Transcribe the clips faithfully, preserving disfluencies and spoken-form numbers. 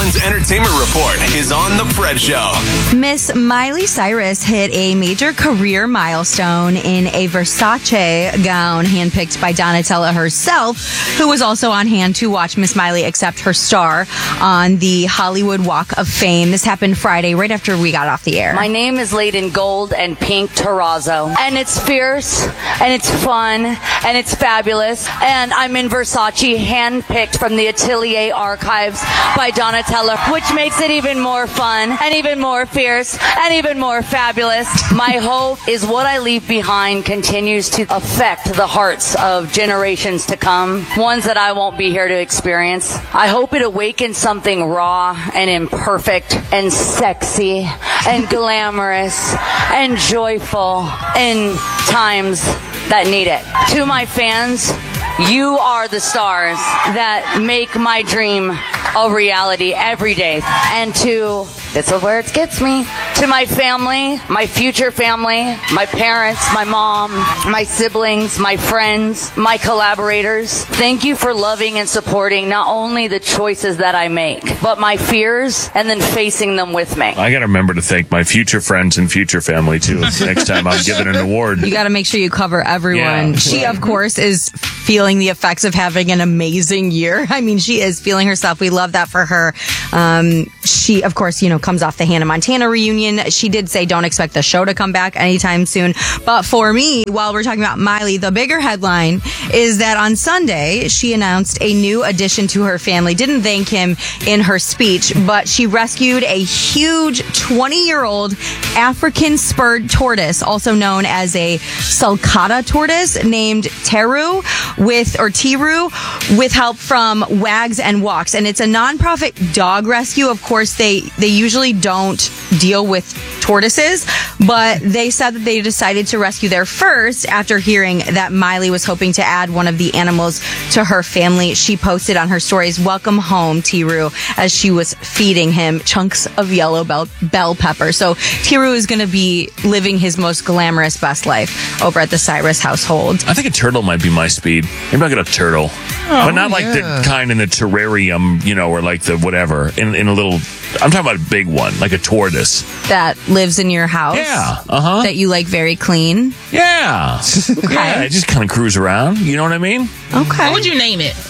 One's entertainment report is on The Fred Show. Miss Miley Cyrus hit a major career milestone in a Versace gown handpicked by Donatella herself, who was also on hand to watch Miss Miley accept her star on the Hollywood Walk of Fame. This happened Friday, right after we got off the air. My name is laid in gold and pink terrazzo, and it's fierce, and it's fun, and it's fabulous, and I'm in Versace, handpicked from the Atelier archives by Donatella, which makes it even more fun, and even more fierce, and even more fabulous. My hope is what I leave behind continues to affect the hearts of generations to come, ones that I won't be here to experience. I hope it awakens something raw and imperfect and sexy and glamorous and joyful in times that need it. To my fans, you are the stars that make my dream a reality every day. And to, this is where it gets me, to my family, my future family, my parents, my mom, my siblings, my friends, my collaborators, thank you for loving and supporting not only the choices that I make, but my fears and then facing them with me. I got to remember to thank my future friends and future family, too, next time I'm given an award. You got to make sure you cover everyone. Yeah. She, of course, is feeling the effects of having an amazing year. I mean, she is feeling herself. We love that for her. Um, she, of course, you know, comes off the Hannah Montana reunion. She did say don't expect the show to come back anytime soon. But for me, while we're talking about Miley, the bigger headline is that on Sunday, she announced a new addition to her family. Didn't thank him in her speech, but she rescued a huge twenty-year-old African spurred tortoise, also known as a sulcata tortoise, named Teru, with, or Tiru, with help from Wags and Walks. And it's a nonprofit dog rescue. Of course, they, they usually don't deal with tortoises, but they said that they decided to rescue there first after hearing that Miley was hoping to add one of the animals to her family. She posted on her stories, "Welcome home, Tiru," as she was feeding him chunks of yellow bell, bell pepper. So Tiru is going to be living his most glamorous, best life over at the Cyrus household. I think a turtle might be my speed. Maybe I'll get a turtle. Oh, but not like yeah. the kind in the terrarium, you know, or like the whatever, in, in a little, I'm talking about a big one, like a tortoise. That lives in your house? Yeah, uh-huh. That you like very clean? Yeah. Okay. Yeah, I just kind of cruise around, you know what I mean? Okay. What would you name it?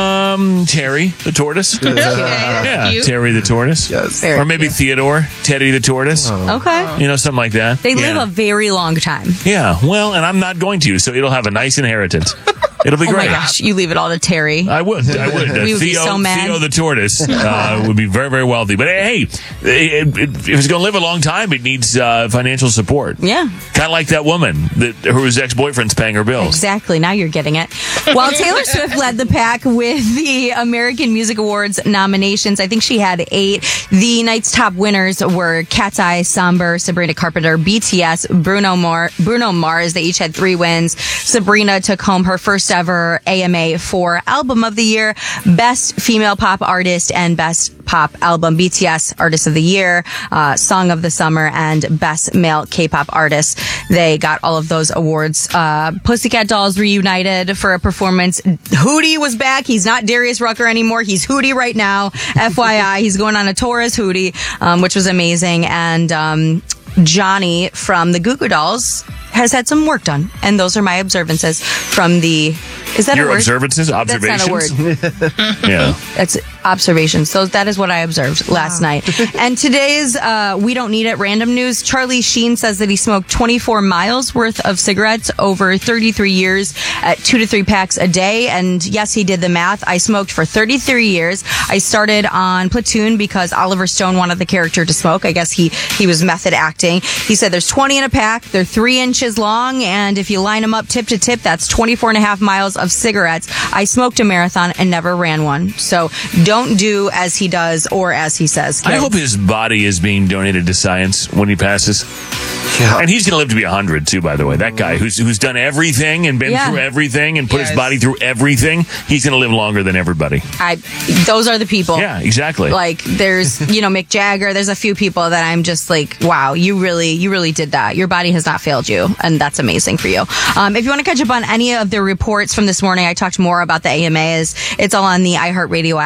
Um, Terry the tortoise. Okay, Yeah, cute. Terry the tortoise. Yes. Very Or maybe cute. Theodore, Teddy the tortoise. Okay. You know, something like that. They yeah. live a very long time. Yeah, well, and I'm not going to, so it'll have a nice inheritance. It'll be Oh great. my gosh, you leave it all to Terry. I would. I would. Uh, We would be Theo, so mad. Theo the tortoise uh, would be very, very wealthy. But hey, it, it, if it's going to live a long time, it needs uh, financial support. Yeah. Kind of like that woman that whose ex-boyfriend's paying her bills. Exactly. Now you're getting it. While Taylor Swift led the pack with the American Music Awards nominations, I think she had eight. The night's top winners were Cat's Eye, Somber, Sabrina Carpenter, B T S, Bruno Mar- Bruno Mars. They each had three wins. Sabrina took home her first ever A M A for Album of the Year, Best Female Pop Artist, and Best Pop Album. B T S Artist of the Year, uh, Song of the Summer, and Best Male K-Pop Artist. They got all of those awards. Uh, Pussycat Dolls reunited for a performance. Hootie was back. He's not Darius Rucker anymore. He's Hootie right now. F Y I, he's going on a tour as Hootie, um, which was amazing. And um, Johnny from the Goo Goo Dolls has had some work done. And those are my observances from the... Is that Your a word? observances? Observations? That's not a word. Yeah. That's observations. So that is what I observed last night. And today's uh, We Don't Need It random news. Charlie Sheen says that he smoked twenty-four miles worth of cigarettes over thirty-three years at two to three packs a day. And yes, he did the math. I smoked for thirty-three years. I started on Platoon because Oliver Stone wanted the character to smoke. I guess he, he was method acting. He said there's twenty in a pack. They're three inches long. And if you line them up tip to tip, that's twenty-four and a half miles of cigarettes. I smoked a marathon and never ran one. So don't do as he does or as he says. I kids. hope his body is being donated to science when he passes. Yeah. And he's going to live to be one hundred, too, by the way. That guy who's who's done everything and been Yeah. through everything and put Yes. his body through everything, he's going to live longer than everybody. I, those are the people. Yeah, exactly. Like there's, you know, Mick Jagger. There's a few people that I'm just like, wow, you really, you really did that. Your body has not failed you, and that's amazing for you. Um, if you want to catch up on any of the reports from this morning, I talked more about the A M As. It's all on the iHeartRadio app. Just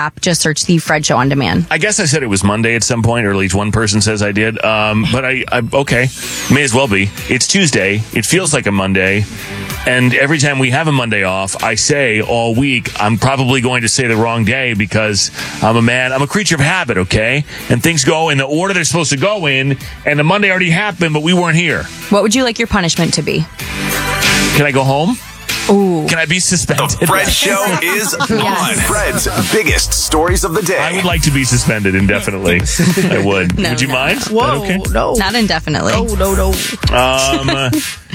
search the Fred Show on demand. I guess I said it was Monday at some point, or at least one person says I did. Um, but I, I, okay, may as well be. It's Tuesday. It feels like a Monday. And every time we have a Monday off, I say all week, I'm probably going to say the wrong day because I'm a man, I'm a creature of habit, okay? And things go in the order they're supposed to go in, and the Monday already happened, but we weren't here. What would you like your punishment to be? Can I go home? Ooh. Can I be suspended? The Fred Show is on. Fred's biggest stories of the day. I would like to be suspended indefinitely. I would. No, would you no, mind? no. Whoa, Okay? no. Not indefinitely. No, no, no. Um, uh,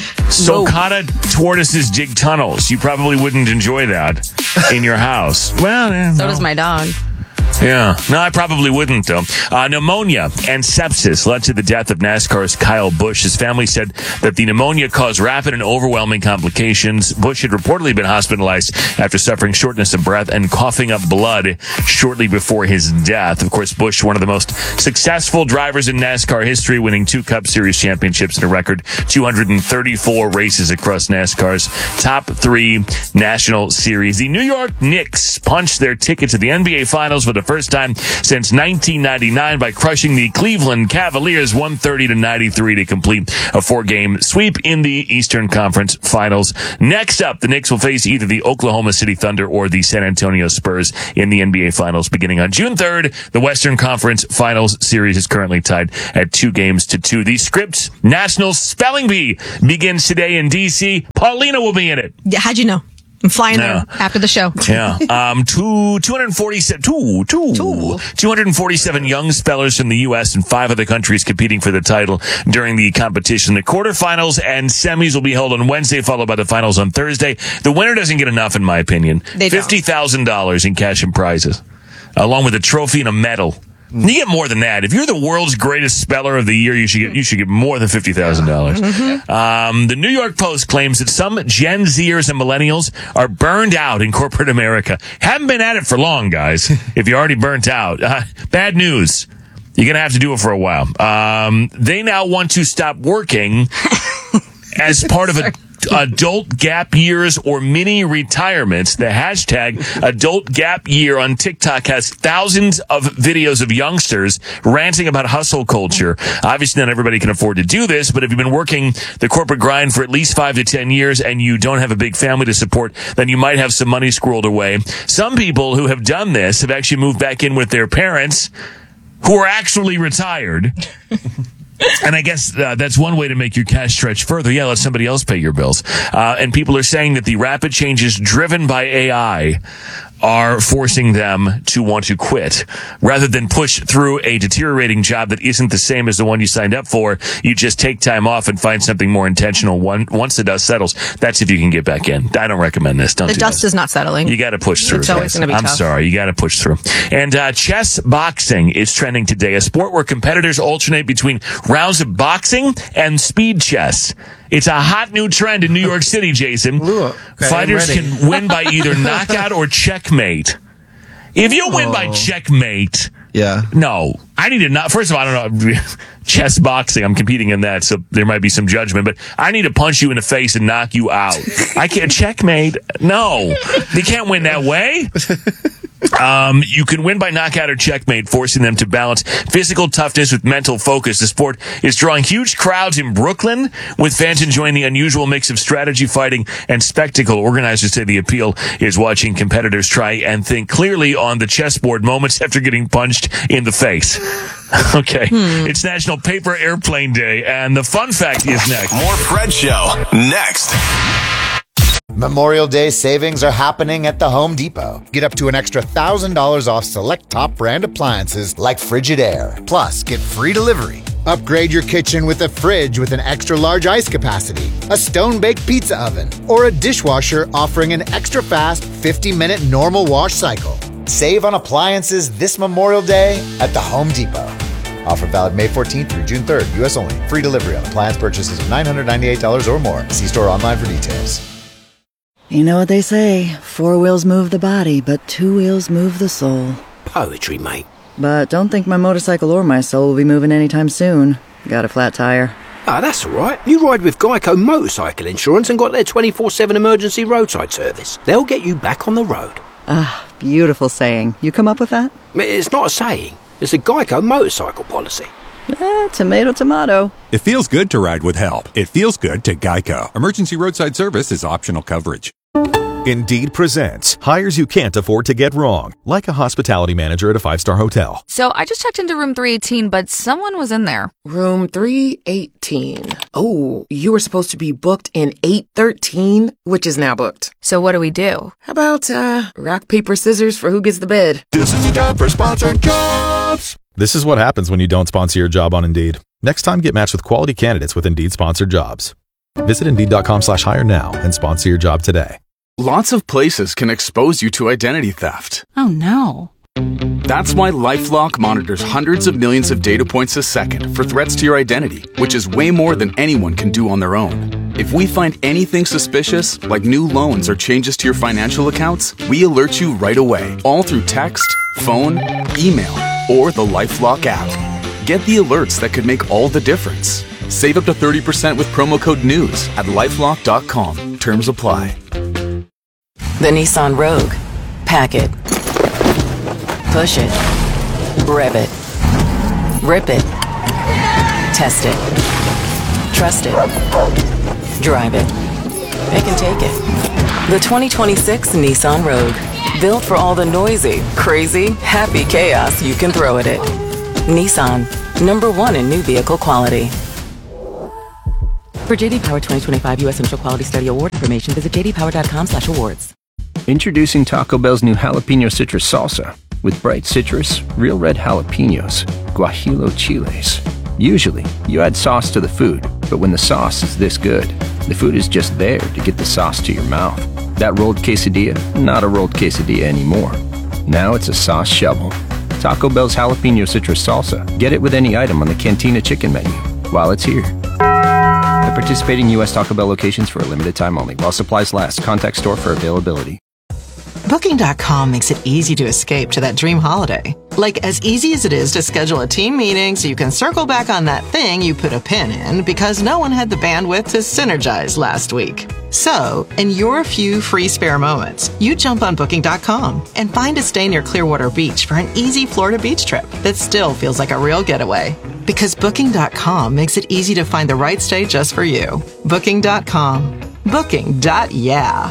Socata tortoises dig tunnels. You probably wouldn't enjoy that in your house. Well, eh, So no. does my dog. Yeah. No, I probably wouldn't, though. Uh, pneumonia and sepsis led to the death of NASCAR's Kyle Busch. His family said that the pneumonia caused rapid and overwhelming complications. Busch had reportedly been hospitalized after suffering shortness of breath and coughing up blood shortly before his death. Of course, Busch, one of the most successful drivers in NASCAR history, winning two Cup Series championships and a record two hundred thirty-four races across NASCAR's top three National Series. The New York Knicks punched their ticket to the N B A Finals for the first time since nineteen ninety-nine by crushing the Cleveland Cavaliers one thirty to ninety-three to complete a four-game sweep in the Eastern Conference Finals. Next up, the Knicks will face either the Oklahoma City Thunder or the San Antonio Spurs in the N B A Finals beginning on June third. The Western Conference Finals series is currently tied at two games to two. The Scripps National Spelling Bee begins today in D C. Paulina will be in it. Yeah, how'd you know? I'm flying Yeah. there after the show. Yeah. Um, two, two hundred forty-seven, two, two, Two. two hundred forty-seven young spellers from the U S and five other countries competing for the title during the competition. The quarterfinals and semis will be held on Wednesday, followed by the finals on Thursday. The winner doesn't get enough, in my opinion. They don't. fifty thousand dollars in cash and prizes, along with a trophy and a medal. You get more than that. If you're the world's greatest speller of the year, you should get you should get more than fifty thousand dollars. Um, the New York Post claims that some Gen Zers and millennials are burned out in corporate America. Haven't been at it for long, guys. If you're already burnt out, uh, bad news. You're gonna have to do it for a while. Um, they now want to stop working as part of a adult gap years or mini retirements. The hashtag adult gap year on TikTok has thousands of videos of youngsters ranting about hustle culture. Obviously, not everybody can afford to do this, but if you've been working the corporate grind for at least five to ten years and you don't have a big family to support, then you might have some money squirreled away. Some people who have done this have actually moved back in with their parents who are actually retired. And I guess uh, that's one way to make your cash stretch further. Yeah, let somebody else pay your bills. Uh, and people are saying that the rapid changes driven by A I are forcing them to want to quit. Rather than push through a deteriorating job that isn't the same as the one you signed up for, you just take time off and find something more intentional one, once the dust settles. That's if you can get back in. I don't recommend this. Don't The do dust this. is not settling. You got to push through. It's always guys. gonna be I'm tough. sorry. You got to push through. And uh, chess boxing is trending today, a sport where competitors alternate between rounds of boxing and speed chess. It's a hot new trend in New York City, Jason. Ooh, okay, Fighters I'm ready. can win by either knockout or checkmate. If you win by Oh. checkmate, Yeah. no. I need to not. First of all, I don't know. Chess boxing, I'm competing in that, so there might be some judgment, but I need to punch you in the face and knock you out. I can't. Checkmate? No. They can't win that way. Um, you can win by knockout or checkmate, forcing them to balance physical toughness with mental focus. The sport is drawing huge crowds in Brooklyn, with fans enjoying the unusual mix of strategy, fighting, and spectacle. Organizers say the appeal is watching competitors try and think clearly on the chessboard moments after getting punched in the face. Okay. It's National Paper Airplane Day, and the fun fact is next. More Fred Show next. Memorial Day savings are happening at the Home Depot. Get up to an extra one thousand dollars off select top brand appliances like Frigidaire. Plus, get free delivery. Upgrade your kitchen with a fridge with an extra large ice capacity, a stone-baked pizza oven, or a dishwasher offering an extra fast fifty minute normal wash cycle. Save on appliances this Memorial Day at the Home Depot. Offer valid May fourteenth through June third, U S only. Free delivery on appliance purchases of nine hundred ninety-eight dollars or more. See store online for details. You know what they say, four wheels move the body, but two wheels move the soul. Poetry, mate. But don't think my motorcycle or my soul will be moving anytime soon. Got a flat tire. Ah, that's all right. You ride with Geico Motorcycle Insurance and got their twenty-four seven emergency roadside service. They'll get you back on the road. Ah, Beautiful saying. You come up with that? It's not a saying. It's a Geico motorcycle policy. Eh, tomato, tomato. It feels good to ride with help. It feels good to Geico. Emergency roadside service is optional coverage. Indeed presents hires you can't afford to get wrong, like a hospitality manager at a five-star hotel. So I just checked into room three eighteen, but someone was in there. Room three eighteen. Oh, you were supposed to be booked in eight thirteen, which is now booked. So what do we do? How about, uh, rock, paper, scissors for who gets the bed? This is time for sponsored jobs. This is what happens when you don't sponsor your job on Indeed. Next time, get matched with quality candidates with Indeed sponsored jobs. Visit Indeed.com slash hire now and sponsor your job today. Lots of places can expose you to identity theft. Oh no. That's why LifeLock monitors hundreds of millions of data points a second for threats to your identity, which is way more than anyone can do on their own. If we find anything suspicious, like new loans or changes to your financial accounts, we alert you right away, all through text, phone, email, or the LifeLock app. Get the alerts that could make all the difference. Save up to thirty percent with promo code NEWS at lifelock dot com. Terms apply. The Nissan Rogue. Pack it. Push it. Rev it. Rip it. Test it. Trust it. Drive it. Pick and take it. The twenty twenty-six Nissan Rogue. Built for all the noisy, crazy, happy chaos you can throw at it. Nissan. Number one in new vehicle quality. For J D Power twenty twenty-five U S Initial Quality Study Award information, visit j d power dot com slash awards. Introducing Taco Bell's new Jalapeno Citrus Salsa. With bright citrus, real red jalapenos, guajillo chiles. Usually, you add sauce to the food, but when the sauce is this good, the food is just there to get the sauce to your mouth. That rolled quesadilla, not a rolled quesadilla anymore. Now it's a sauce shovel. Taco Bell's Jalapeno Citrus Salsa. Get it with any item on the Cantina Chicken menu while it's here. At participating U S Taco Bell locations for a limited time only. While supplies last. Contact store for availability. Booking dot com makes it easy to escape to that dream holiday. Like as easy as it is to schedule a team meeting so you can circle back on that thing you put a pin in because no one had the bandwidth to synergize last week. So, in your few free spare moments, you jump on Booking dot com and find a stay near Clearwater Beach for an easy Florida beach trip that still feels like a real getaway. Because Booking dot com makes it easy to find the right stay just for you. Booking dot com. Booking. Yeah.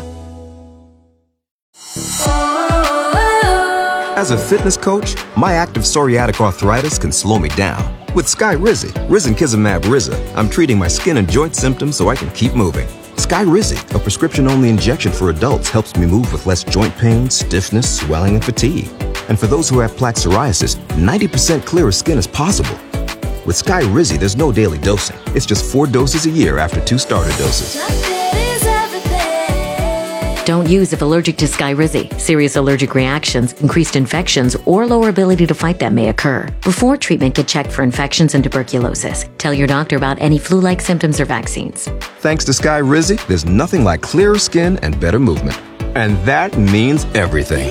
As a fitness coach, my active psoriatic arthritis can slow me down. With Skyrizi, risankizumab Riza, I'm treating my skin and joint symptoms so I can keep moving. Skyrizi, a prescription-only injection for adults, helps me move with less joint pain, stiffness, swelling, and fatigue. And for those who have plaque psoriasis, ninety percent clearer skin is possible. With Skyrizi, there's no daily dosing. It's just four doses a year after two starter doses. Don't use if allergic to Skyrizi. Serious allergic reactions, increased infections, or lower ability to fight them may occur. Before treatment, get checked for infections and tuberculosis. Tell your doctor about any flu-like symptoms or vaccines. Thanks to Skyrizi, there's nothing like clearer skin and better movement. And that means everything.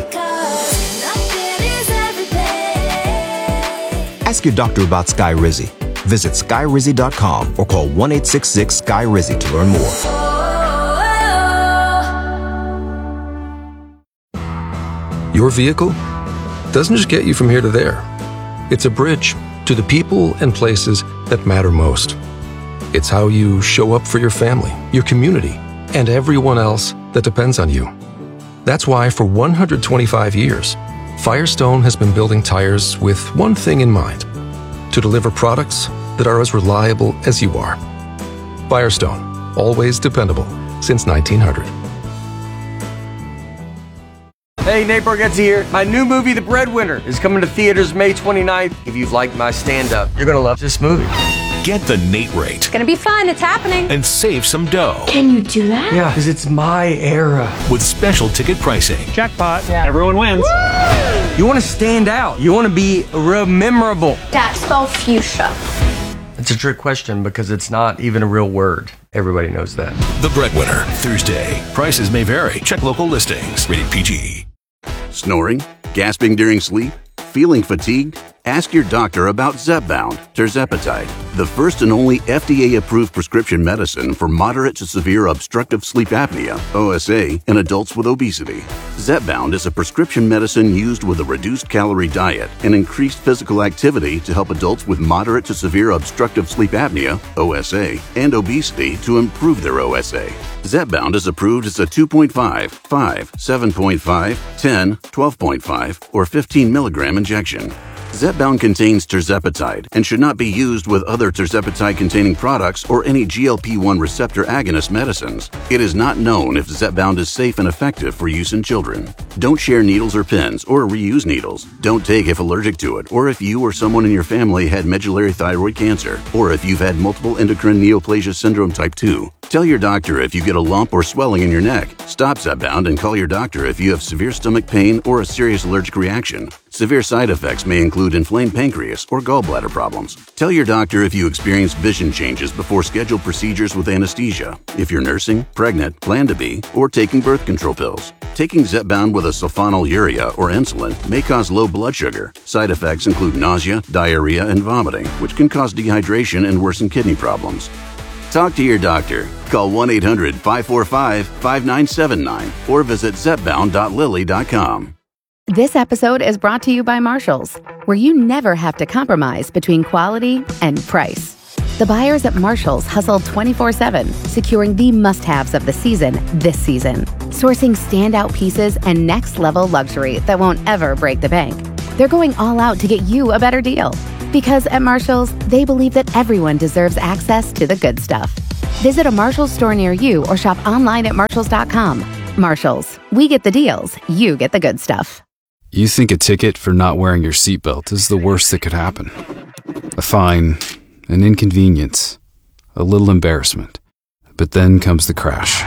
Ask your doctor about Skyrizi. Visit skyrizi dot com or call one eight six six Skyrizi to learn more. Your vehicle doesn't just get you from here to there. It's a bridge to the people and places that matter most. It's how you show up for your family, your community, and everyone else that depends on you. That's why for one hundred twenty-five years, Firestone has been building tires with one thing in mind: to deliver products that are as reliable as you are. Firestone, always dependable since nineteen hundred. Hey, Nate Bargatze here. My new movie, The Breadwinner, is coming to theaters May twenty-ninth. If you've liked my stand-up, you're gonna love this movie. Get the Nate rate It's gonna be fun. It's happening. and save some dough Can you do that? Yeah, because it's my era. with special ticket pricing. Jackpot. Yeah. Everyone wins. Woo! You want to stand out. You want to be real memorable. Dad, spell fuchsia. It's a trick question because it's not even a real word. Everybody knows that. The Breadwinner, Thursday. Prices may vary. Check local listings. Rated P G. Snoring, gasping during sleep, feeling fatigued? Ask your doctor about Zepbound, tirzepatide, the first and only F D A-approved prescription medicine for moderate to severe obstructive sleep apnea, O S A, in adults with obesity. Zepbound is a prescription medicine used with a reduced calorie diet and increased physical activity to help adults with moderate to severe obstructive sleep apnea, O S A, and obesity to improve their O S A. Zepbound is approved as a two point five, five, seven point five, ten, twelve point five, or fifteen milligram injection. Zepbound contains tirzepatide and should not be used with other tirzepatide-containing products or any G L P one receptor agonist medicines. It is not known if Zepbound is safe and effective for use in children. Don't share needles or pens or reuse needles. Don't take if allergic to it or if you or someone in your family had medullary thyroid cancer or if you've had multiple endocrine neoplasia syndrome type two. Tell your doctor if you get a lump or swelling in your neck. Stop Zepbound and call your doctor if you have severe stomach pain or a serious allergic reaction. Severe side effects may include inflamed pancreas or gallbladder problems. Tell your doctor if you experience vision changes before scheduled procedures with anesthesia, if you're nursing, pregnant, plan to be, or taking birth control pills. Taking Zepbound with a sulfonylurea or insulin may cause low blood sugar. Side effects include nausea, diarrhea, and vomiting, which can cause dehydration and worsen kidney problems. Talk to your doctor. Call one eight hundred, five four five, five nine seven nine or visit zepbound dot lilly dot com. This episode is brought to you by Marshalls, where you never have to compromise between quality and price. The buyers at Marshalls hustle twenty-four seven, securing the must-haves of the season this season. Sourcing standout pieces and next-level luxury that won't ever break the bank. They're going all out to get you a better deal. Because at Marshalls, they believe that everyone deserves access to the good stuff. Visit a Marshalls store near you or shop online at marshalls dot com. Marshalls, we get the deals, you get the good stuff. You think a ticket for not wearing your seatbelt is the worst that could happen. A fine, an inconvenience, a little embarrassment. But then comes the crash.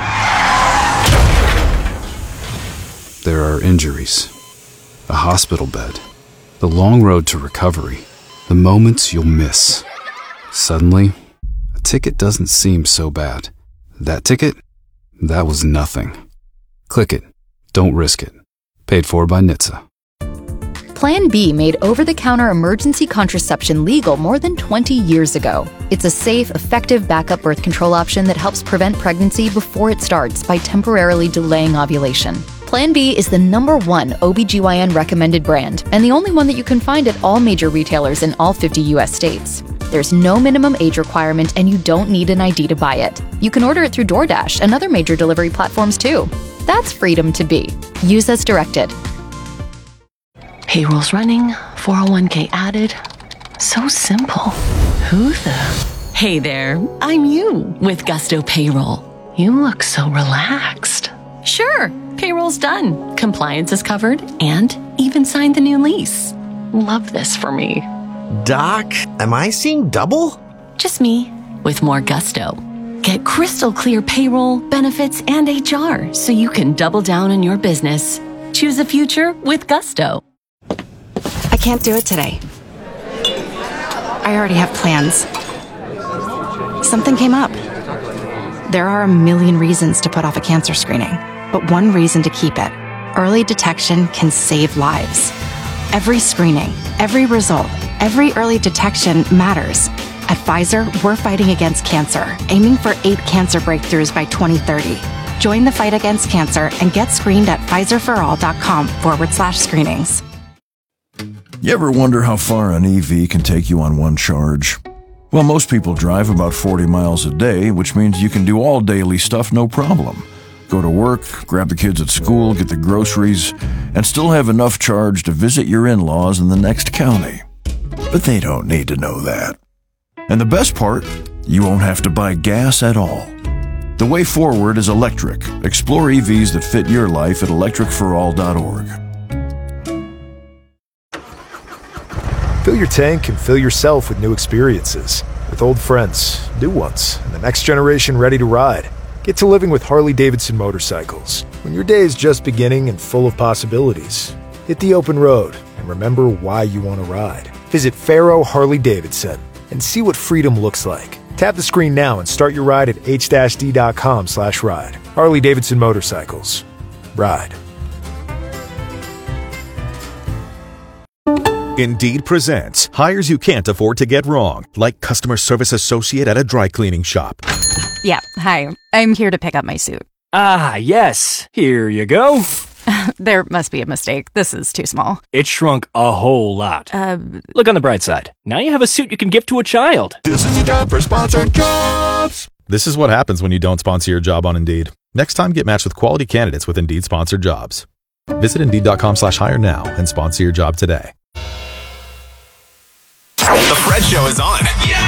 There are injuries, a hospital bed, the long road to recovery, the moments you'll miss. Suddenly, a ticket doesn't seem so bad. That ticket? That was nothing. Click it. Don't risk it. Paid for by N H T S A. Plan B made over-the-counter emergency contraception legal more than twenty years ago. It's a safe, effective backup birth control option that helps prevent pregnancy before it starts by temporarily delaying ovulation. Plan B is the number one O B G Y N recommended brand and the only one that you can find at all major retailers in all fifty U S states. There's no minimum age requirement and you don't need an I D to buy it. You can order it through DoorDash and other major delivery platforms too. That's freedom to be. Use as directed. Payroll's running, four oh one k added. So simple. Who the? Hey there, I'm you with Gusto Payroll. You look so relaxed. Sure, payroll's done. Compliance is covered and even signed the new lease. Love this for me. Doc, am I seeing double? Just me with more gusto. Get crystal clear payroll, benefits, and H R so you can double down on your business. Choose a future with Gusto. I can't do it today. I already have plans. Something came up. There are a million reasons to put off a cancer screening, but one reason to keep it. Early detection can save lives. Every screening, every result, every early detection matters. At Pfizer, we're fighting against cancer, aiming for eight cancer breakthroughs by twenty thirty. Join the fight against cancer and get screened at pfizerforall.com forward slash screenings. You ever wonder how far an E V can take you on one charge? Well, most people drive about forty miles a day, which means you can do all daily stuff no problem. Go to work, grab the kids at school, get the groceries, and still have enough charge to visit your in-laws in the next county. But they don't need to know that. And the best part, you won't have to buy gas at all. The way forward is electric. Explore E Vs that fit your life at electric for all dot org. Fill your tank and fill yourself with new experiences. With old friends, new ones, and the next generation ready to ride. Get to living with Harley-Davidson motorcycles. When your day is just beginning and full of possibilities, hit the open road and remember why you want to ride. Visit Faro Harley-Davidson and see what freedom looks like. Tap the screen now and start your ride at h d dot com slash ride. Harley-Davidson Motorcycles. Ride. Indeed presents hires you can't afford to get wrong, like customer service associate at a dry cleaning shop. Yeah, hi. I'm here to pick up my suit. Ah, yes. Here you go. There must be a mistake. This is too small. It shrunk a whole lot. Uh, Look on the bright side. Now you have a suit you can gift to a child. This is your job for sponsored jobs. This is what happens when you don't sponsor your job on Indeed. Next time, get matched with quality candidates with Indeed sponsored jobs. Visit Indeed.com slash hire now and sponsor your job today. The Fred Show is on. Yeah!